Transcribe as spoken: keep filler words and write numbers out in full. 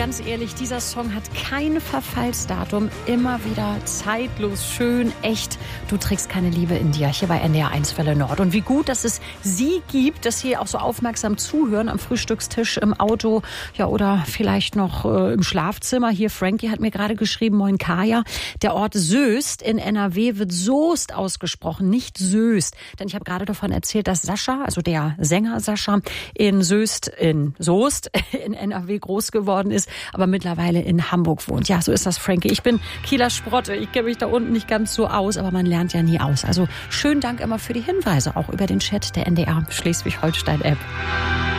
ganz ehrlich, dieser Song hat kein Verfallsdatum. Immer wieder zeitlos, schön, echt. Du trägst keine Liebe in dir. Hier bei N D R eins Welle Nord. Und wie gut, dass es Sie gibt, dass Sie auch so aufmerksam zuhören am Frühstückstisch, im Auto, ja, oder vielleicht noch äh, im Schlafzimmer. Hier, Frankie hat mir gerade geschrieben, moin Kaya. Der Ort Soest in N R W wird Soest ausgesprochen, nicht Soest. Denn ich habe gerade davon erzählt, dass Sascha, also der Sänger Sascha, in Soest, in Soest, in N R W groß geworden ist, aber mittlerweile in Hamburg wohnt. Ja, so ist das, Frankie. Ich bin Kieler Sprotte. Ich kenne mich da unten nicht ganz so aus, aber man lernt ja nie aus. Also schönen Dank immer für die Hinweise, auch über den Chat der N D R Schleswig-Holstein-App.